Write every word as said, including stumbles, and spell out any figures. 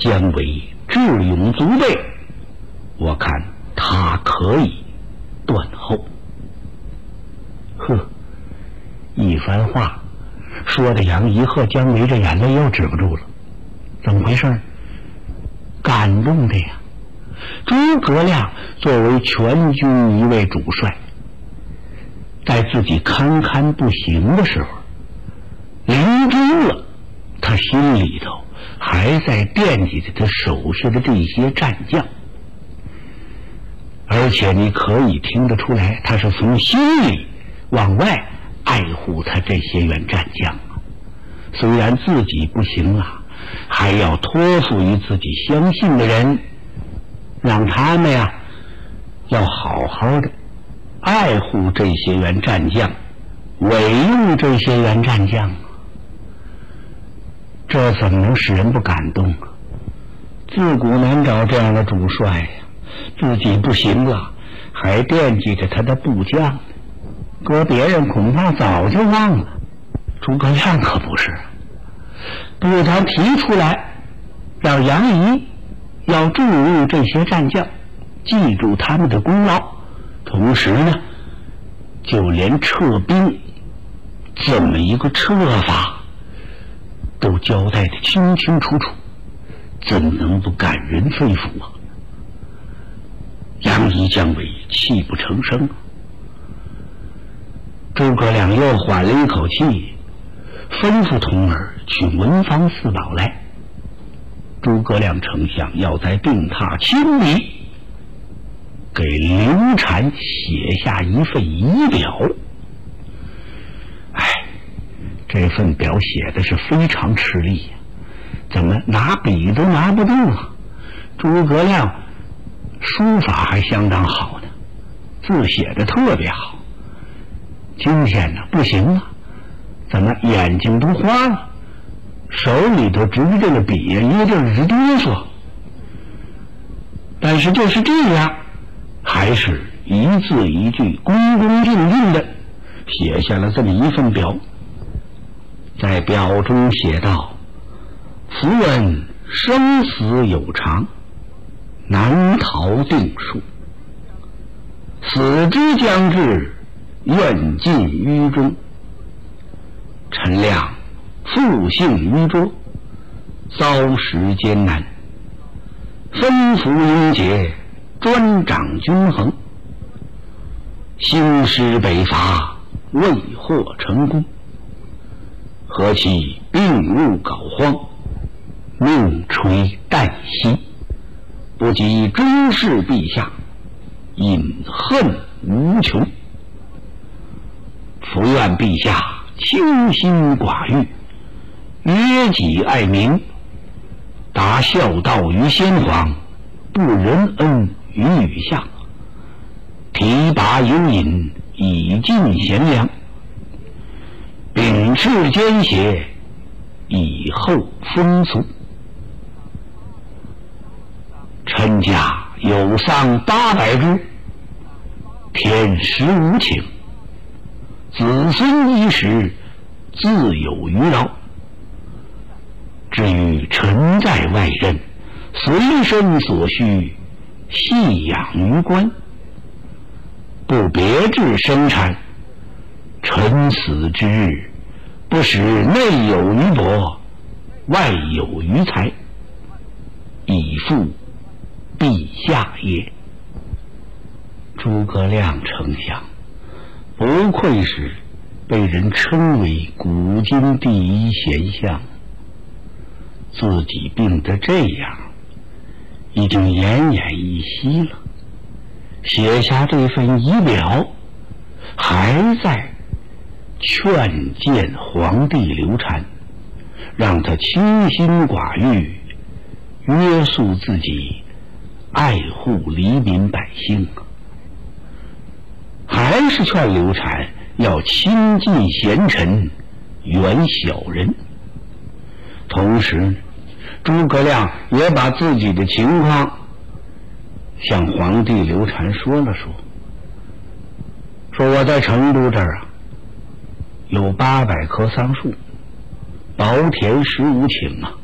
姜维智勇足备，我看他可以断后。呵，一番话说的杨仪和姜维这眼泪又止不住了。怎么回事？感动的呀！诸葛亮作为全军一位主帅，在自己堪堪不行的时候，临终了，他心里头还在惦记着他手下的这些战将，而且你可以听得出来，他是从心里往外爱护他这些员战将。虽然自己不行啊，还要托付于自己相信的人，让他们呀要好好的爱护这些员战将，委用这些员战将。这怎么能使人不感动啊？自古难找这样的主帅呀，自己不行了，还惦记着他的部将呢。搁别人恐怕早就忘了，诸葛亮可不是，不但提出来让杨仪要注入这些战将，记住他们的功劳，同时呢，就连撤兵这么一个撤法都交代得清清楚楚，怎能不感人肺腑啊？杨仪、姜维泣不成声。诸葛亮又缓了一口气，吩咐童儿去文房四宝来。诸葛亮丞相要在病榻亲笔给刘禅写下一份仪表。哎，这份表写的是非常吃力呀，怎么拿笔都拿不动啊？诸葛亮书法还相当好呢，字写的特别好。今天呢不行啊，怎么眼睛都花了，手里头执着个笔呀，一阵直哆嗦。但是就是这样，还是一字一句恭恭敬敬的写下了这么一份表。在表中写道：伏闻生死有常，难逃定数，死之将至，愿尽于中。臣亮复幸于拙，遭时艰难，吩咐英杰，专掌均衡，兴师北伐，未获成功，何其病入膏肓，命垂旦夕，不及终视陛下，隐恨无穷。伏愿陛下清心寡欲，约己爱民，达孝道于先皇，不仁恩于吕下，提拔有隐，以尽贤良，秉斥奸邪，以厚风俗。臣家有丧八百株，天时无情，子孙衣食自有余饶。至于臣在外任，随身所需，系养于官，不别致生产。臣死之日，不使内有余帛，外有余财，以复陛下也。诸葛亮丞相不愧是被人称为古今第一贤相，自己病得这样，已经奄奄一息了，写下这份仪表，还在劝谏皇帝刘禅，让他清心寡欲，约束自己，爱护黎民百姓啊。还是劝刘禅要亲近贤臣，远小人。同时诸葛亮也把自己的情况向皇帝刘禅说了说，说我在成都这儿啊，有八百棵桑树，薄田十五顷啊，